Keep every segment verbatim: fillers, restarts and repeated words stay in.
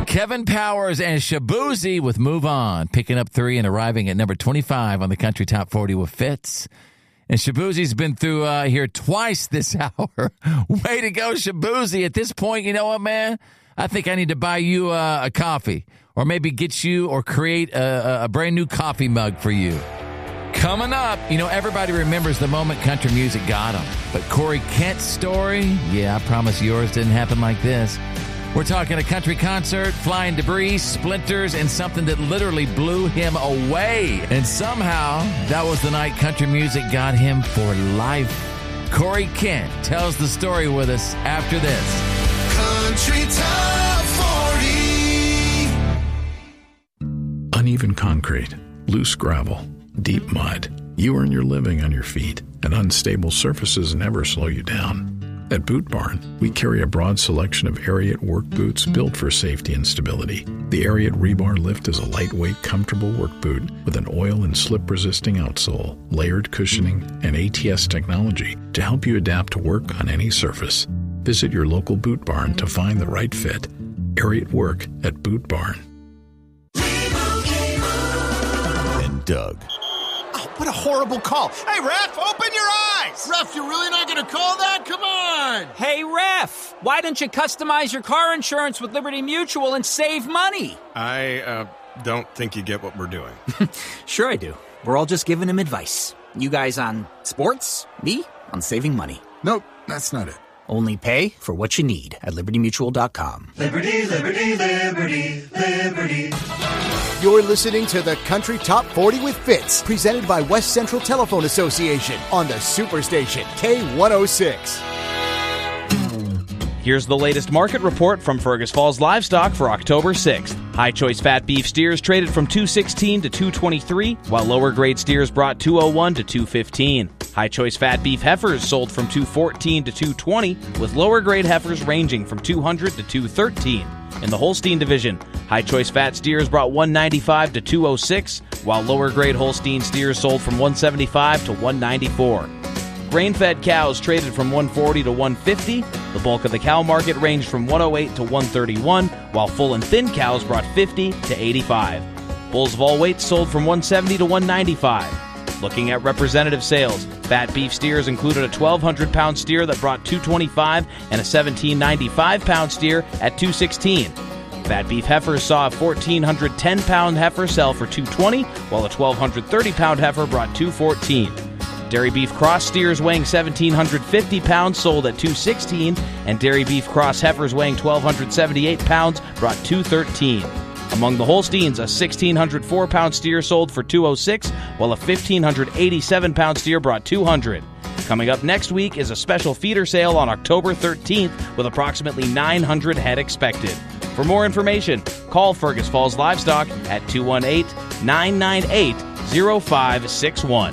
Kevin Powers and Shaboozey with Move On, picking up three and arriving at number twenty-five on the Country Top forty with Fitz. And Shaboozey's been through uh, here twice this hour. Way to go, Shaboozey. At this point, you know what, man? I think I need to buy you uh, a coffee or maybe get you or create a, a brand new coffee mug for you. Coming up, you know, everybody remembers the moment country music got them. But Corey Kent's story, yeah, I promise yours didn't happen like this. We're talking a country concert, flying debris, splinters, and something that literally blew him away. And somehow, that was the night country music got him for life. Corey Kent tells the story with us after this. Country Top forty. Uneven concrete, loose gravel, deep mud. You earn your living on your feet, and unstable surfaces never slow you down. At Boot Barn, we carry a broad selection of Ariat work boots built for safety and stability. The Ariat Rebar Lift is a lightweight, comfortable work boot with an oil and slip-resisting outsole, layered cushioning, and A T S technology to help you adapt to work on any surface. Visit your local Boot Barn to find the right fit. Ariat Work at Boot Barn. And Doug. What a horrible call. Hey, ref, open your eyes. Ref, you're really not going to call that? Come on. Hey, ref, why don't you customize your car insurance with Liberty Mutual and save money? I uh, don't think you get what we're doing. Sure I do. We're all just giving him advice. You guys on sports, me on saving money. Nope, that's not it. Only pay for what you need at liberty mutual dot com. Liberty, liberty, liberty, liberty. You're listening to the Country Top forty with Fitz, presented by West Central Telephone Association on the Superstation K one oh six. Here's the latest market report from Fergus Falls Livestock for October sixth. High choice fat beef steers traded from two sixteen to two twenty-three, while lower grade steers brought two oh one to two fifteen. High choice fat beef heifers sold from two fourteen to two twenty, with lower grade heifers ranging from two hundred to two thirteen. In the Holstein division, high choice fat steers brought one ninety-five to two oh six, while lower grade Holstein steers sold from one seventy-five to one ninety-four. Grain-fed cows traded from one forty to one fifty. The bulk of the cow market ranged from one oh eight to one thirty-one, while full and thin cows brought fifty to eighty-five. Bulls of all weights sold from one seventy to one ninety-five. Looking at representative sales, fat beef steers included a twelve hundred pound steer that brought two twenty-five and a seventeen ninety-five pound steer at two sixteen. Fat beef heifers saw a fourteen ten pound heifer sell for two twenty, while a twelve thirty pound heifer brought two fourteen. Dairy beef cross steers weighing seventeen fifty pounds sold at two sixteen, and dairy beef cross heifers weighing twelve seventy-eight pounds brought two thirteen. Among the Holsteins, a sixteen oh four pound steer sold for two oh six, while a fifteen eighty-seven pound steer brought two hundred. Coming up next week is a special feeder sale on October thirteenth with approximately nine hundred head expected. For more information, call Fergus Falls Livestock at two one eight, nine nine eight, oh five six one.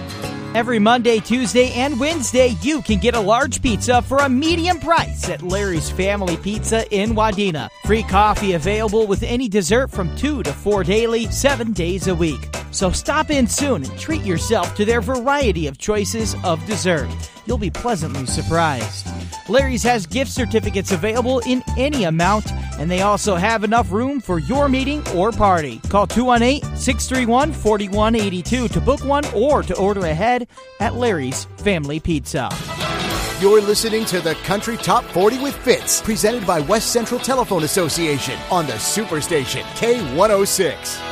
Every Monday, Tuesday, and Wednesday, you can get a large pizza for a medium price at Larry's Family Pizza in Wadena. Free coffee available with any dessert from two to four daily, seven days a week. So stop in soon and treat yourself to their variety of choices of dessert. You'll be pleasantly surprised. Larry's has gift certificates available in any amount, and they also have enough room for your meeting or party. Call two one eight, six three one, four one eight two to book one or to order ahead at Larry's Family Pizza. You're listening to the Country Top forty with Fitz, presented by West Central Telephone Association on the Superstation K one oh six.